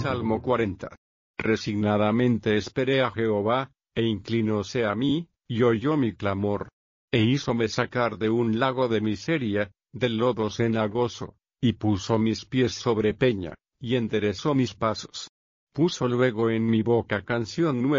Salmo 40. Resignadamente esperé a Jehová, e inclinóse a mí, y oyó mi clamor. E hízome sacar de un lago de miseria, del lodo cenagoso, y puso mis pies sobre peña, y enderezó mis pasos. Puso luego en mi boca canción nueva,